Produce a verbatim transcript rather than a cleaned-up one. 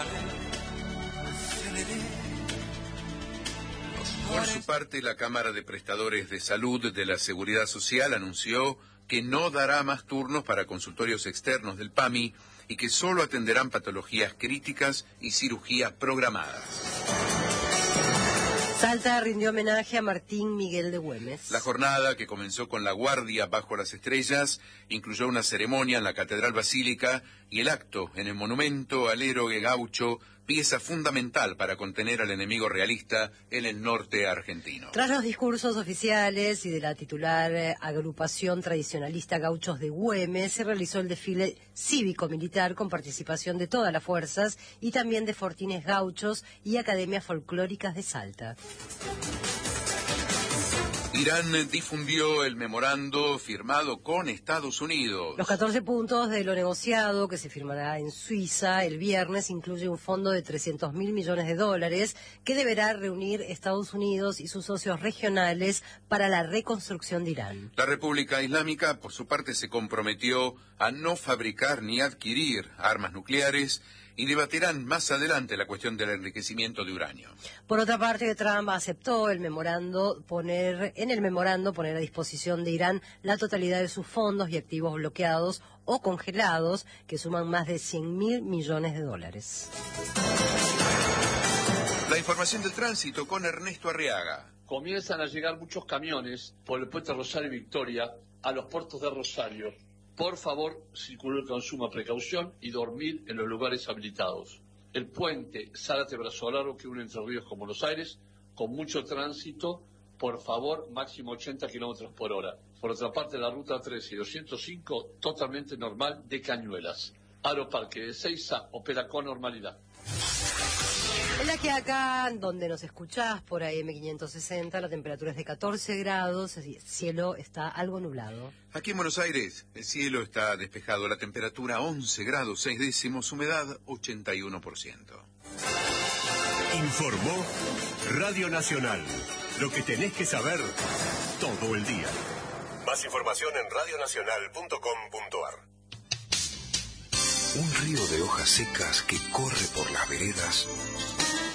Por su parte, la Cámara de Prestadores de Salud de la Seguridad Social anunció que no dará más turnos para consultorios externos del PAMI y que solo atenderán patologías críticas y cirugías programadas. Salta rindió homenaje a Martín Miguel de Güemes. La jornada, que comenzó con la guardia bajo las estrellas, incluyó una ceremonia en la Catedral Basílica y el acto en el monumento al héroe gaucho, pieza fundamental para contener al enemigo realista en el norte argentino. Tras los discursos oficiales y de la titular eh, agrupación tradicionalista Gauchos de Güemes, se realizó el desfile cívico-militar con participación de todas las fuerzas y también de fortines gauchos y academias folclóricas de Salta. Irán difundió el memorando firmado con Estados Unidos. Los catorce puntos de lo negociado, que se firmará en Suiza el viernes, incluye un fondo de trescientos mil millones de dólares que deberá reunir Estados Unidos y sus socios regionales para la reconstrucción de Irán. La República Islámica, por su parte, se comprometió a no fabricar ni adquirir armas nucleares y debatirán más adelante la cuestión del enriquecimiento de uranio. Por otra parte, Trump aceptó el memorando poner en el memorando poner a disposición de Irán la totalidad de sus fondos y activos bloqueados o congelados, que suman más de cien mil millones de dólares. La información del tránsito con Ernesto Arriaga. Comienzan a llegar muchos camiones por el puente Rosario y Victoria a los puertos de Rosario. Por favor, circular con suma precaución y dormir en los lugares habilitados. El puente Zárate-Brazo Largo, que une Entre Ríos con Buenos Aires, con mucho tránsito, por favor, máximo ochenta kilómetros por hora. Por otra parte, la ruta trece y doscientos cinco, totalmente normal, de Cañuelas. Aeroparque de Ezeiza opera con normalidad. En la que acá, donde nos escuchás, por A M quinientos sesenta, la temperatura es de catorce grados, el cielo está algo nublado. Aquí en Buenos Aires, el cielo está despejado, la temperatura once grados seis décimos, humedad ochenta y uno por ciento. Informó Radio Nacional. Lo que tenés que saber todo el día. Más información en radio nacional punto com punto a r. Un río de hojas secas que corre por las veredas